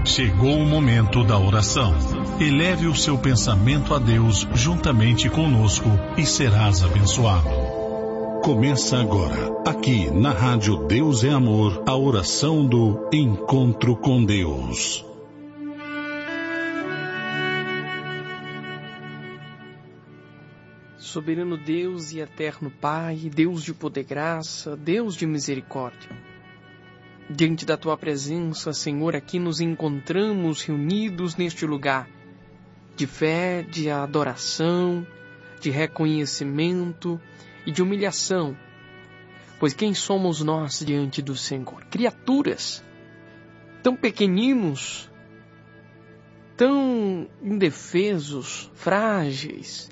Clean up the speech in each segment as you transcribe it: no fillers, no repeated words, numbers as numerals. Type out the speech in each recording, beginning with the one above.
Chegou o momento da oração. Eleve o seu pensamento a Deus juntamente conosco e serás abençoado. Começa agora, aqui na Rádio Deus é Amor, a oração do Encontro com Deus. Soberano Deus e eterno Pai, Deus de poder e graça, Deus de misericórdia. Diante da Tua presença, Senhor, aqui nos encontramos reunidos neste lugar de fé, de adoração, de reconhecimento e de humilhação. Pois quem somos nós diante do Senhor? Criaturas tão pequeninos, tão indefesos, frágeis.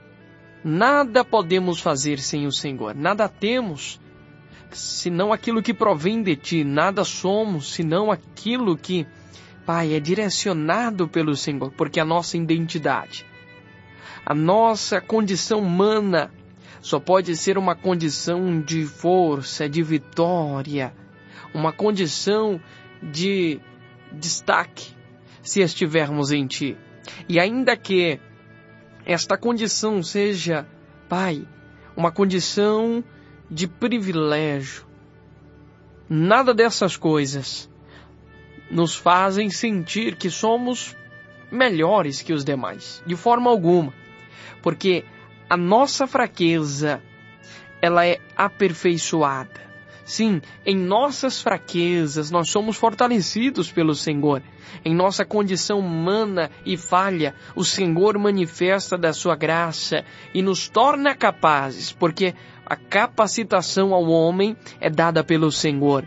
Nada podemos fazer sem o Senhor, nada temos senão aquilo que provém de Ti, nada somos senão aquilo que, Pai, é direcionado pelo Senhor, porque a nossa identidade, a nossa condição humana só pode ser uma condição de força, de vitória, uma condição de destaque, se estivermos em Ti. E ainda que esta condição seja, Pai, uma condição de privilégio, nada dessas coisas nos fazem sentir que somos melhores que os demais, de forma alguma, porque a nossa fraqueza, ela é aperfeiçoada. Sim, em nossas fraquezas nós somos fortalecidos pelo Senhor. Em nossa condição humana e falha, o Senhor manifesta da sua graça e nos torna capazes, porque a capacitação ao homem é dada pelo Senhor.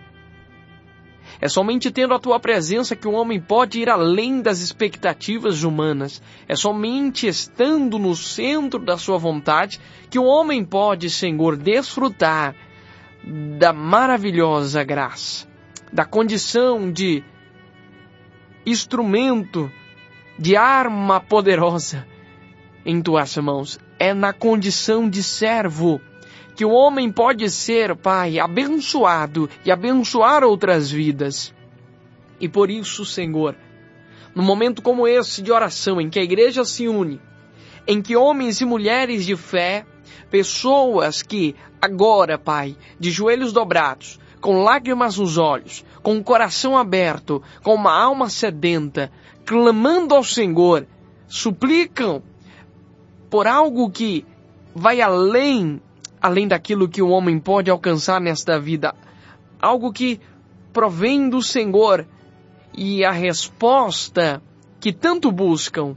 É somente tendo a Tua presença que o homem pode ir além das expectativas humanas. É somente estando no centro da Sua vontade que o homem pode, Senhor, desfrutar da maravilhosa graça, da condição de instrumento, de arma poderosa em Tuas mãos. É na condição de servo que o homem pode ser, Pai, abençoado e abençoar outras vidas. E por isso, Senhor, num momento como esse de oração, em que a igreja se une, em que homens e mulheres de fé, pessoas que agora, Pai, de joelhos dobrados, com lágrimas nos olhos, com o coração aberto, com uma alma sedenta, clamando ao Senhor, suplicam por algo que vai além daquilo que o homem pode alcançar nesta vida, algo que provém do Senhor, e a resposta que tanto buscam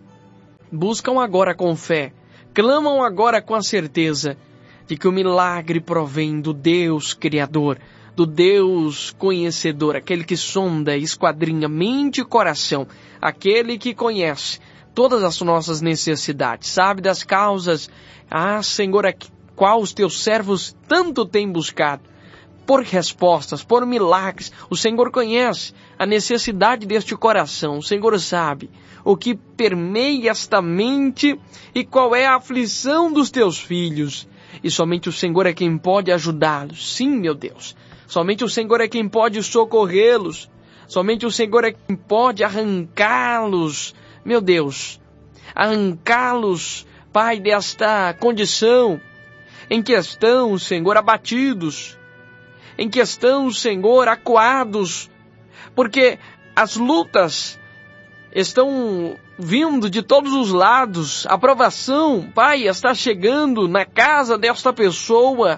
agora com fé, clamam agora com a certeza de que o milagre provém do Deus Criador, do Deus Conhecedor, aquele que sonda, esquadrinha mente e coração, aquele que conhece todas as nossas necessidades, sabe das causas, Senhor, a qual os Teus servos tanto têm buscado, por respostas, por milagres. O Senhor conhece a necessidade deste coração, o Senhor sabe o que permeia esta mente e qual é a aflição dos Teus filhos. E somente o Senhor é quem pode ajudá-los. Sim, meu Deus. Somente o Senhor é quem pode socorrê-los. Somente o Senhor é quem pode arrancá-los, meu Deus. Arrancá-los, Pai, desta condição em que estão, Senhor, abatidos. Em que estão, Senhor, acuados. Porque as lutas estão vindo de todos os lados, a provação, Pai, está chegando na casa desta pessoa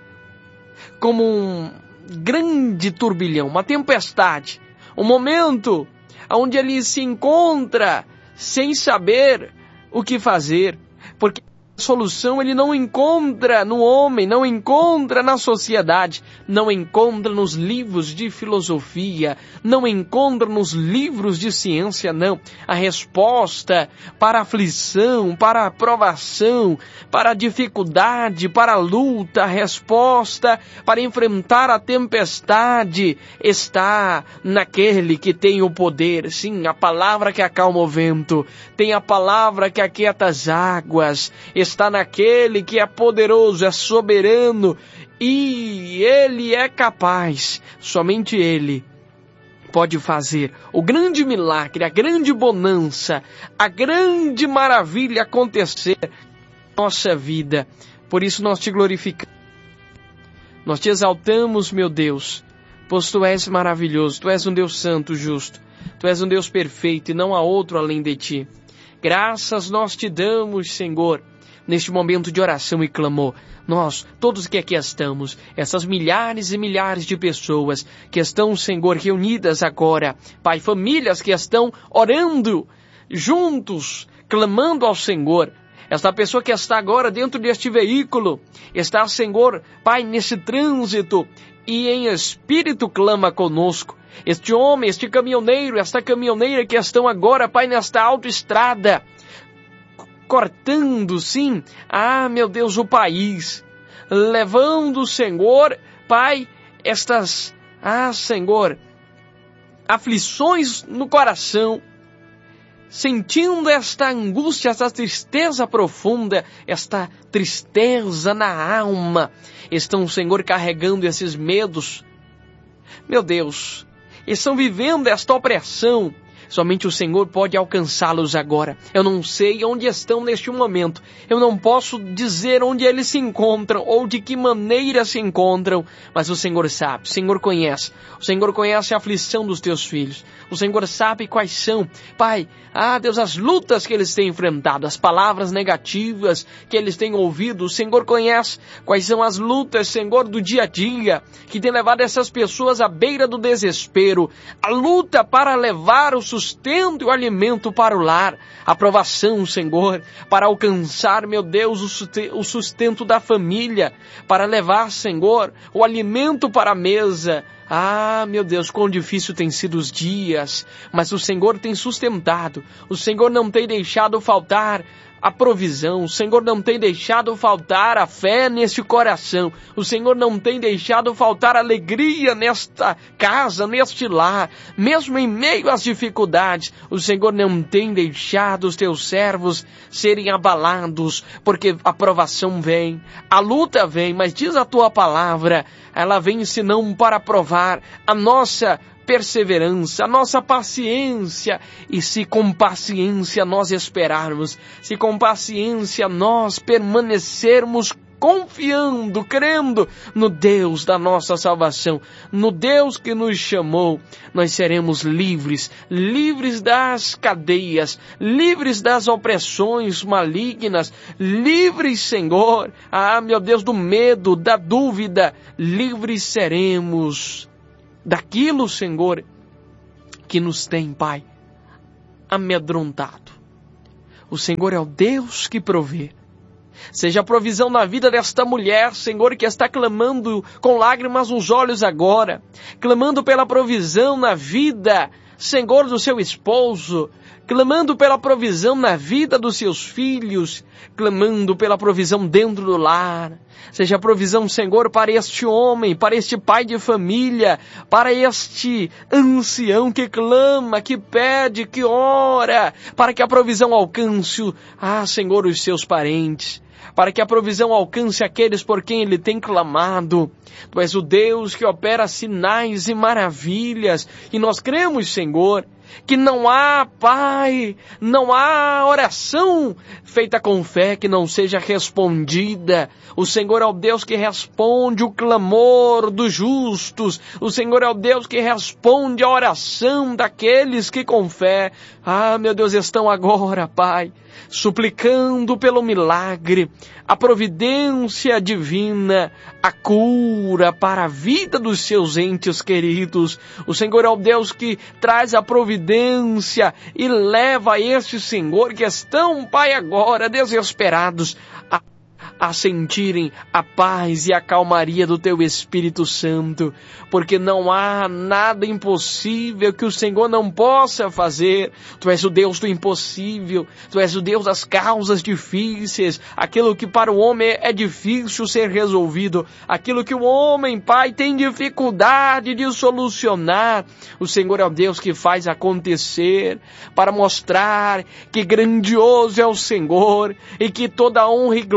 como um grande turbilhão, uma tempestade, um momento onde ele se encontra sem saber o que fazer, porque a solução ele não encontra no homem, não encontra na sociedade, não encontra nos livros de filosofia, não encontra nos livros de ciência, não. A resposta para a aflição, para a provação, para a dificuldade, para a luta, a resposta para enfrentar a tempestade está naquele que tem o poder. Sim, a palavra que acalma o vento, tem a palavra que aquieta as águas, está naquele que é poderoso, é soberano e Ele é capaz, somente Ele pode fazer o grande milagre, a grande bonança, a grande maravilha acontecer na nossa vida. Por isso nós te glorificamos, nós te exaltamos, meu Deus, pois Tu és maravilhoso, Tu és um Deus santo, justo, Tu és um Deus perfeito e não há outro além de Ti. Graças nós te damos, Senhor, neste momento de oração e clamor. Nós, todos que aqui estamos, essas milhares e milhares de pessoas que estão, Senhor, reunidas agora, Pai, famílias que estão orando juntos, clamando ao Senhor. Esta pessoa que está agora dentro deste veículo, está, Senhor, Pai, nesse trânsito e em espírito clama conosco. Este homem, este caminhoneiro, esta caminhoneira que estão agora, Pai, nesta autoestrada, cortando, sim, meu Deus, o país, levando, Senhor, Pai, estas, Senhor, aflições no coração, sentindo esta angústia, esta tristeza profunda, esta tristeza na alma, estão, Senhor, carregando esses medos, meu Deus, estão vivendo esta opressão. Somente o Senhor pode alcançá-los agora. Eu não sei onde estão neste momento. Eu não posso dizer onde eles se encontram ou de que maneira se encontram. Mas o Senhor sabe, o Senhor conhece. O Senhor conhece a aflição dos teus filhos. O Senhor sabe quais são, Pai, Deus, as lutas que eles têm enfrentado, as palavras negativas que eles têm ouvido. O Senhor conhece quais são as lutas, Senhor, do dia a dia, que tem levado essas pessoas à beira do desespero. A luta para levar o sustento e o alimento para o lar. A provação, Senhor, para alcançar, meu Deus, o sustento da família, para levar, Senhor, o alimento para a mesa. Meu Deus, quão difícil tem sido os dias, mas o Senhor tem sustentado, o Senhor não tem deixado faltar a provisão, o Senhor não tem deixado faltar a fé neste coração, o Senhor não tem deixado faltar alegria nesta casa, neste lar, mesmo em meio às dificuldades, o Senhor não tem deixado os teus servos serem abalados, porque a provação vem, a luta vem, mas diz a tua palavra, ela vem senão para provar a nossa perseverança, a nossa paciência, e se com paciência nós esperarmos, se com paciência nós permanecermos confiando, crendo no Deus da nossa salvação, no Deus que nos chamou, nós seremos livres, livres das cadeias, livres das opressões malignas, livres, Senhor, meu Deus, do medo, da dúvida, livres seremos daquilo, Senhor, que nos tem, Pai, amedrontado. O Senhor é o Deus que provê. Seja a provisão na vida desta mulher, Senhor, que está clamando com lágrimas nos olhos agora, clamando pela provisão na vida, Senhor, do seu esposo, clamando pela provisão na vida dos seus filhos, clamando pela provisão dentro do lar. Seja a provisão, Senhor, para este homem, para este pai de família, para este ancião que clama, que pede, que ora, para que a provisão alcance, Senhor, os seus parentes, para que a provisão alcance aqueles por quem ele tem clamado. Tu és o Deus que opera sinais e maravilhas, e nós cremos, Senhor, que não há, Pai, não há oração feita com fé que não seja respondida. O Senhor é o Deus que responde o clamor dos justos. O Senhor é o Deus que responde a oração daqueles que com fé, meu Deus, estão agora, Pai, suplicando pelo milagre, a providência divina, a cura para a vida dos seus entes queridos. O Senhor é o Deus que traz a providência e leva a estes, Senhor, que estão, Pai, agora desesperados, a sentirem a paz e a calmaria do Teu Espírito Santo, porque não há nada impossível que o Senhor não possa fazer. Tu és o Deus do impossível, Tu és o Deus das causas difíceis, aquilo que para o homem é difícil ser resolvido, aquilo que o homem, Pai, tem dificuldade de solucionar. O Senhor é o Deus que faz acontecer, para mostrar que grandioso é o Senhor, e que toda honra e glória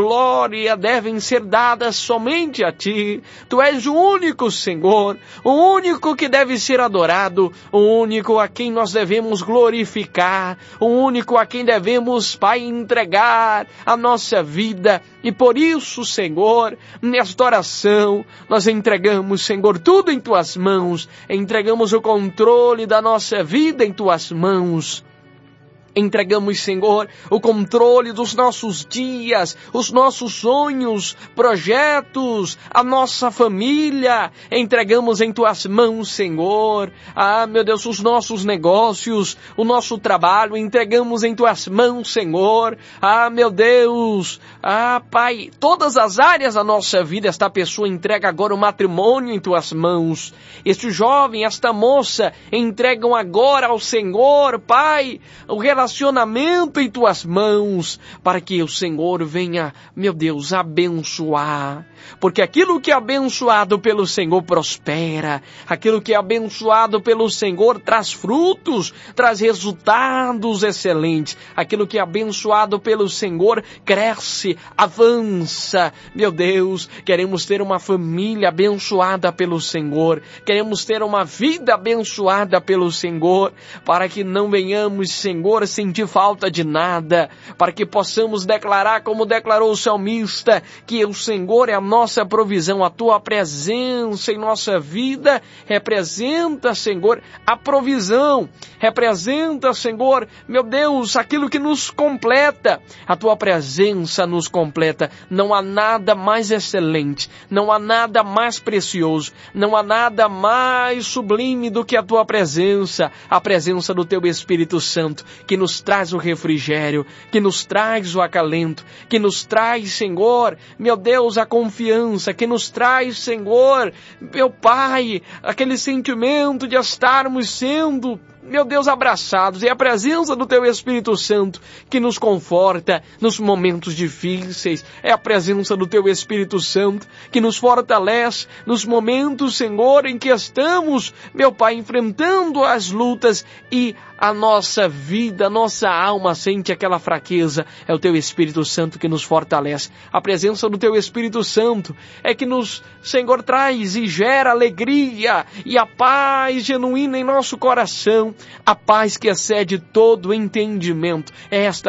glória devem ser dadas somente a Ti. Tu és o único Senhor, o único que deve ser adorado, o único a quem nós devemos glorificar, o único a quem devemos, Pai, entregar a nossa vida. E por isso, Senhor, nesta oração, nós entregamos, Senhor, tudo em Tuas mãos, entregamos o controle da nossa vida em Tuas mãos. Entregamos, Senhor, o controle dos nossos dias, os nossos sonhos, projetos, a nossa família. Entregamos em Tuas mãos, Senhor. Meu Deus, os nossos negócios, o nosso trabalho. Entregamos em Tuas mãos, Senhor. Meu Deus. Pai, todas as áreas da nossa vida, esta pessoa entrega agora o matrimônio em Tuas mãos. Este jovem, esta moça, entregam agora ao Senhor, Pai, o relacionamento em Tuas mãos, para que o Senhor venha, meu Deus, abençoar. Porque aquilo que é abençoado pelo Senhor prospera. Aquilo que é abençoado pelo Senhor traz frutos, traz resultados excelentes. Aquilo que é abençoado pelo Senhor cresce, avança. Meu Deus, queremos ter uma família abençoada pelo Senhor. Queremos ter uma vida abençoada pelo Senhor, para que não venhamos, Senhor, sentir falta de nada, para que possamos declarar, como declarou o salmista, que o Senhor é a nossa provisão. A Tua presença em nossa vida representa, Senhor, a provisão, representa, Senhor, meu Deus, aquilo que nos completa. A Tua presença nos completa. Não há nada mais excelente, não há nada mais precioso, não há nada mais sublime do que a Tua presença, a presença do Teu Espírito Santo, que nos traz o refrigério, que nos traz o acalento, que nos traz, Senhor, meu Deus, a confiança, que nos traz, Senhor, meu Pai, aquele sentimento de estarmos sendo, meu Deus, abraçados. É a presença do Teu Espírito Santo que nos conforta nos momentos difíceis. É a presença do Teu Espírito Santo que nos fortalece nos momentos, Senhor, em que estamos, meu Pai, enfrentando as lutas e a nossa vida, a nossa alma sente aquela fraqueza. É o Teu Espírito Santo que nos fortalece. A presença do Teu Espírito Santo é que nos, Senhor, traz e gera alegria e a paz genuína em nosso coração. A paz que excede todo entendimento. É esta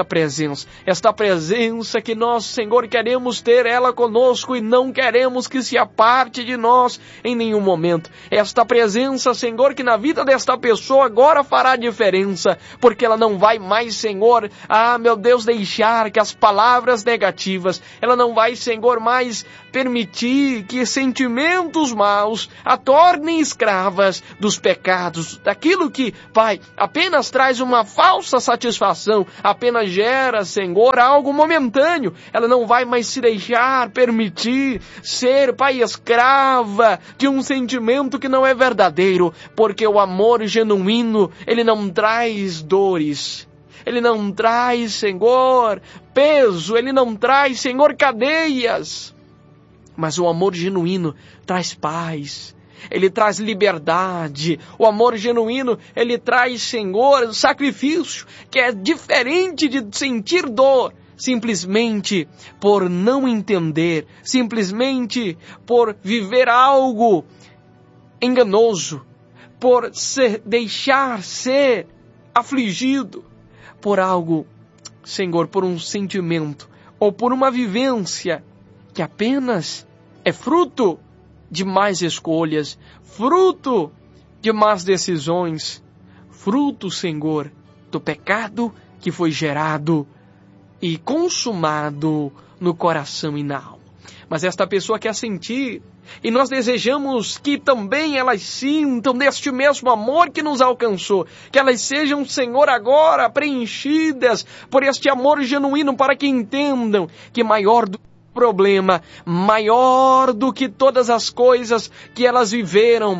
presença que nós, Senhor, queremos ter ela conosco e não queremos que se aparte de nós em nenhum momento. Esta presença, Senhor, que na vida desta pessoa agora fará diferença, porque ela não vai mais, Senhor, meu Deus, deixar que as palavras negativas, ela não vai, Senhor, mais permitir que sentimentos maus a tornem escravas dos pecados, daquilo que, Pai, apenas traz uma falsa satisfação, apenas gera, Senhor, algo momentâneo. Ela não vai mais se deixar permitir ser, Pai, escrava de um sentimento que não é verdadeiro, porque o amor genuíno, ele não traz dores. Ele não traz, Senhor, peso. Ele não traz, Senhor, cadeias. Mas o amor genuíno traz paz. Ele traz liberdade. O amor genuíno, ele traz, Senhor, sacrifício, que é diferente de sentir dor, simplesmente por não entender, simplesmente por viver algo enganoso, por deixar ser afligido por algo, Senhor, por um sentimento ou por uma vivência que apenas é fruto de más escolhas, fruto de más decisões, fruto, Senhor, do pecado que foi gerado e consumado no coração e na alma. Mas esta pessoa quer sentir, e nós desejamos que também elas sintam deste mesmo amor que nos alcançou, que elas sejam, Senhor, agora preenchidas por este amor genuíno, para que entendam que maior do problema, maior do que todas as coisas que elas viveram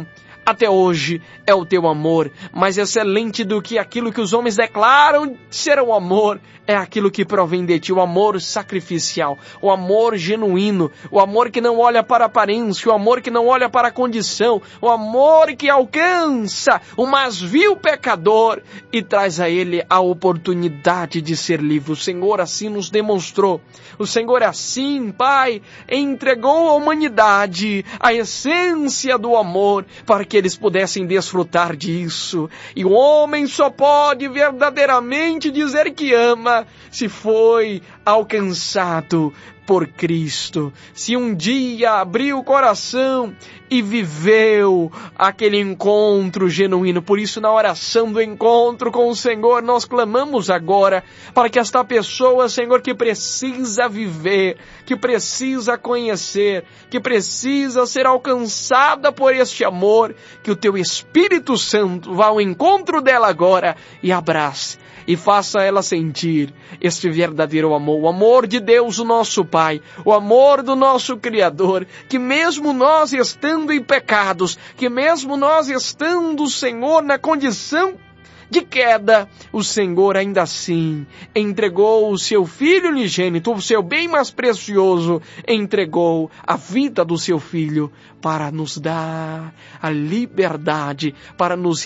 até hoje é o teu amor. Mais excelente do que aquilo que os homens declaram ser o amor, é aquilo que provém de ti, o amor sacrificial, o amor genuíno, o amor que não olha para a aparência, o amor que não olha para a condição, o amor que alcança o mais vil pecador e traz a ele a oportunidade de ser livre. O Senhor assim nos demonstrou. O Senhor assim, Pai, entregou à humanidade a essência do amor para que eles pudessem desfrutar disso. E o homem só pode verdadeiramente dizer que ama se foi alcançado por Cristo, se um dia abriu o coração e viveu aquele encontro genuíno. Por isso, na oração do encontro com o Senhor, nós clamamos agora para que esta pessoa, Senhor, que precisa viver, que precisa conhecer, que precisa ser alcançada por este amor, que o Teu Espírito Santo vá ao encontro dela agora e abrace e faça ela sentir este verdadeiro amor, o amor de Deus, o nosso Pai, o amor do nosso Criador, que mesmo nós estando em pecados, que mesmo nós estando, Senhor, na condição de queda, o Senhor ainda assim entregou o seu Filho unigênito, o seu bem mais precioso, entregou a vida do seu Filho para nos dar a liberdade, para nos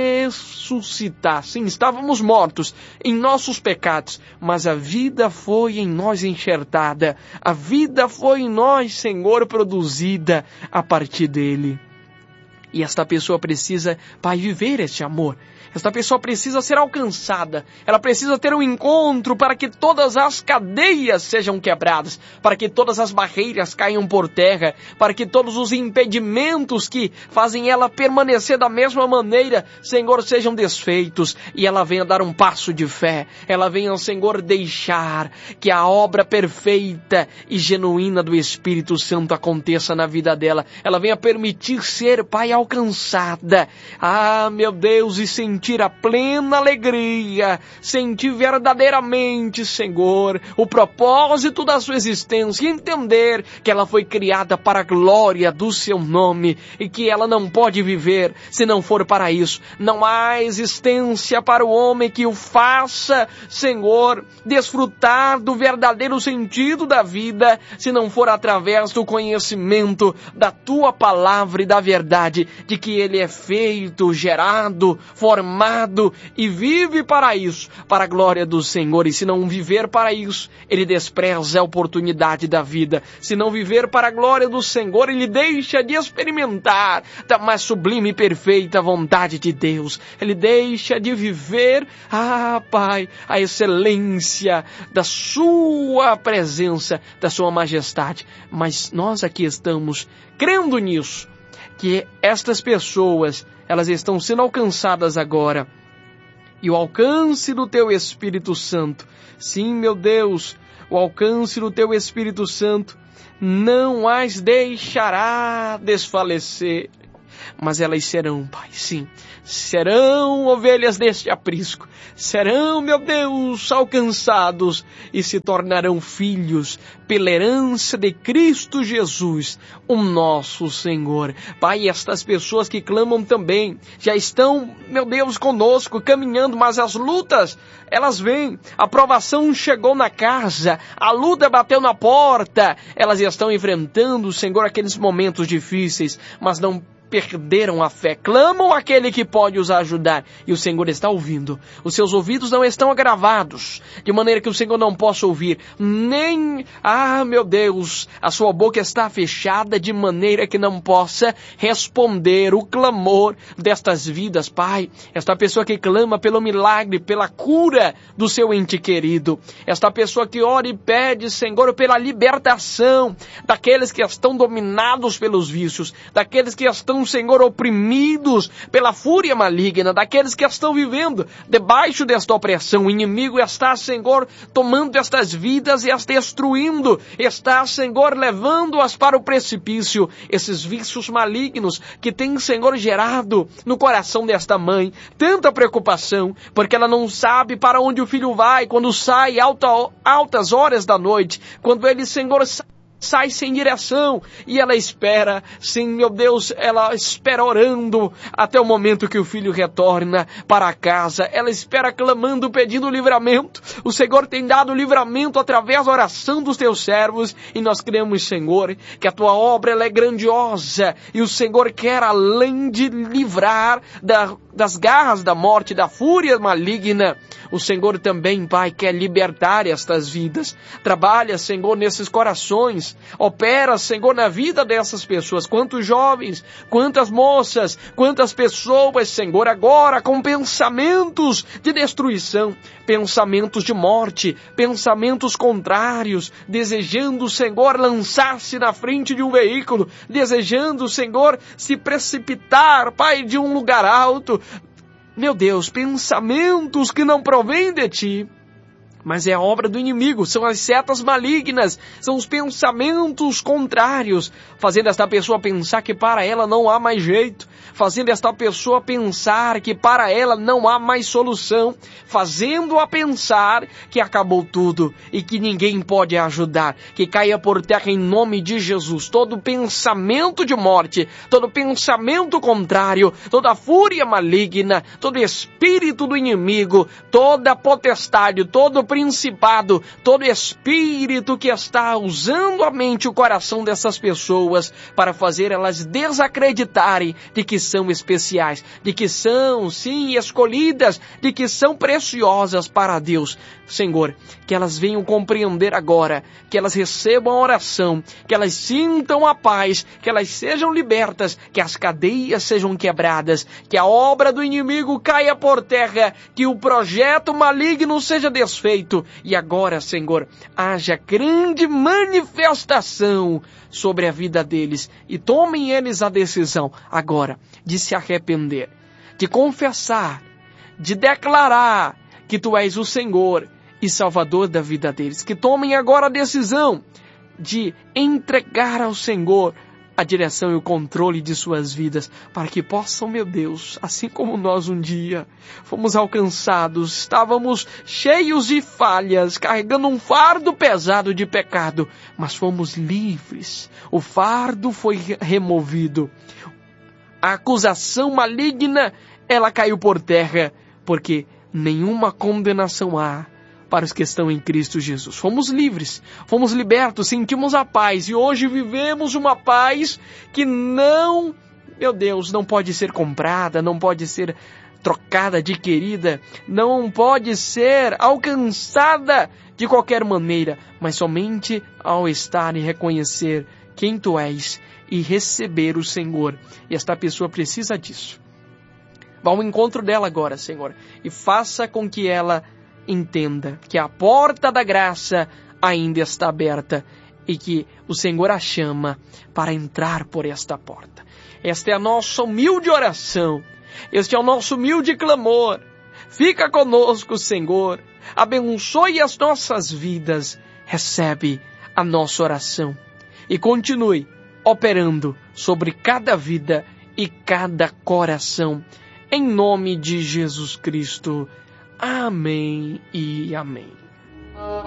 ressuscitar. Sim, estávamos mortos em nossos pecados, mas a vida foi em nós enxertada, a vida foi em nós, Senhor, produzida a partir dele. E esta pessoa precisa, Pai, viver este amor. Esta pessoa precisa ser alcançada. Ela precisa ter um encontro para que todas as cadeias sejam quebradas, para que todas as barreiras caiam por terra, para que todos os impedimentos que fazem ela permanecer da mesma maneira, Senhor, sejam desfeitos e ela venha dar um passo de fé. Ela venha, Senhor, deixar que a obra perfeita e genuína do Espírito Santo aconteça na vida dela. Ela venha permitir ser, Pai, alcançada. Ah, meu Deus, e sentir a plena alegria, sentir verdadeiramente, Senhor, o propósito da sua existência e entender que ela foi criada para a glória do seu nome e que ela não pode viver se não for para isso. Não há existência para o homem que o faça, Senhor, desfrutar do verdadeiro sentido da vida se não for através do conhecimento da tua palavra e da verdade de que ele é feito, gerado, formado e vive para isso, para a glória do Senhor. E se não viver para isso, ele despreza a oportunidade da vida. Se não viver para a glória do Senhor, ele deixa de experimentar da mais sublime e perfeita vontade de Deus. Ele deixa de viver, Pai, a excelência da sua presença, da sua majestade. Mas nós aqui estamos crendo nisso, que estas pessoas, elas estão sendo alcançadas agora. E o alcance do Teu Espírito Santo, sim, meu Deus, o alcance do Teu Espírito Santo não as deixará desfalecer. Mas elas serão, Pai, sim, serão ovelhas deste aprisco, serão, meu Deus, alcançados e se tornarão filhos pela herança de Cristo Jesus, o nosso Senhor. Pai, estas pessoas que clamam também já estão, meu Deus, conosco, caminhando, mas as lutas, elas vêm, a provação chegou na casa, a luta bateu na porta, elas estão enfrentando, Senhor, aqueles momentos difíceis, mas não perderam a fé, clamam àquele que pode os ajudar, e o Senhor está ouvindo. Os seus ouvidos não estão agravados, de maneira que o Senhor não possa ouvir, nem, meu Deus, a sua boca está fechada, de maneira que não possa responder o clamor destas vidas, Pai. Esta pessoa que clama pelo milagre, pela cura do seu ente querido, esta pessoa que ora e pede, Senhor, pela libertação daqueles que estão dominados pelos vícios, daqueles que estão, Senhor, oprimidos pela fúria maligna, daqueles que estão vivendo debaixo desta opressão. O inimigo está, Senhor, tomando estas vidas e as destruindo, está, Senhor, levando-as para o precipício. Esses vícios malignos que têm, Senhor, gerado no coração desta mãe tanta preocupação, porque ela não sabe para onde o filho vai, quando sai altas horas da noite, quando ele, Senhor, sai sem direção, e ela espera, sim, meu Deus, ela espera orando até o momento que o filho retorna para casa, ela espera clamando, pedindo livramento. O Senhor tem dado livramento através da oração dos teus servos, e nós cremos, Senhor, que a tua obra ela é grandiosa, e o Senhor quer, além de livrar das garras da morte, da fúria maligna, o Senhor também, Pai, quer libertar estas vidas. Trabalha, Senhor, nesses corações. Opera, Senhor, na vida dessas pessoas. Quantos jovens, quantas moças, quantas pessoas, Senhor, agora com pensamentos de destruição, pensamentos de morte, pensamentos contrários, desejando, Senhor, lançar-se na frente de um veículo, desejando, Senhor, se precipitar, Pai, de um lugar alto. Meu Deus, pensamentos que não provêm de Ti, mas é a obra do inimigo, são as setas malignas, são os pensamentos contrários, fazendo esta pessoa pensar que para ela não há mais jeito, fazendo esta pessoa pensar que para ela não há mais solução, fazendo-a pensar que acabou tudo e que ninguém pode ajudar, que caia por terra em nome de Jesus. Todo pensamento de morte, todo pensamento contrário, toda fúria maligna, todo espírito do inimigo, toda potestade, todo principado, todo espírito que está usando a mente e o coração dessas pessoas para fazer elas desacreditarem de que são especiais, de que são, sim, escolhidas, de que são preciosas para Deus. Senhor, que elas venham compreender agora, que elas recebam a oração, que elas sintam a paz, que elas sejam libertas, que as cadeias sejam quebradas, que a obra do inimigo caia por terra, que o projeto maligno seja desfeito. E agora, Senhor, haja grande manifestação sobre a vida deles e tomem eles a decisão agora de se arrepender, de confessar, de declarar que Tu és o Senhor e Salvador da vida deles. Que tomem agora a decisão de entregar ao Senhor a direção e o controle de suas vidas, para que possam, meu Deus, assim como nós um dia fomos alcançados, estávamos cheios de falhas, carregando um fardo pesado de pecado, mas fomos livres, o fardo foi removido, a acusação maligna, ela caiu por terra, porque nenhuma condenação há para os que estão em Cristo Jesus. Fomos livres, fomos libertos, sentimos a paz e hoje vivemos uma paz que não, meu Deus, não pode ser comprada, não pode ser trocada, adquirida, não pode ser alcançada de qualquer maneira, mas somente ao estar e reconhecer quem Tu és e receber o Senhor. E esta pessoa precisa disso. Vá ao encontro dela agora, Senhor, e faça com que ela entenda que a porta da graça ainda está aberta e que o Senhor a chama para entrar por esta porta. Esta é a nossa humilde oração. Este é o nosso humilde clamor. Fica conosco, Senhor. Abençoe as nossas vidas. Recebe a nossa oração. E continue operando sobre cada vida e cada coração. Em nome de Jesus Cristo. Amém e amém.